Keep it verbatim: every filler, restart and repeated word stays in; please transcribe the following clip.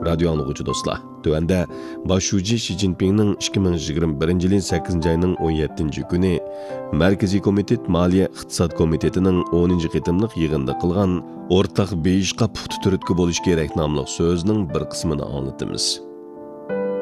Radio anlıqıcı dostlar. Tövəndə başçı Xi Jinpingning ikki ming yigirma birinchi yilning sakkizinchi ayning o'n yettinchi kuni Markaziy komitet Moliya iqtisod komitetining o'ninchi qitimliq yig'inida qilgan o'rtaq beshqa puxta turtki bo'lish kerak nomli so'zining bir qismini anglatamiz.